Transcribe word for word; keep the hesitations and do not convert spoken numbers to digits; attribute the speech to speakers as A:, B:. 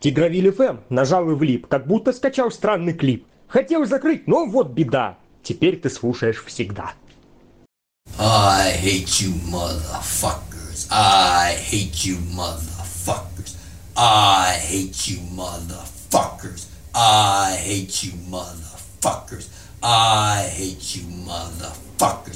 A: Тигровиль эф эм нажал и влип, как будто скачал странный клип. Хотел закрыть, но вот беда. Теперь ты слушаешь всегда.
B: I hate you motherfuckers. I hate you motherfuckers. I hate you motherfuckers. I hate you motherfuckers. I hate you motherfuckers.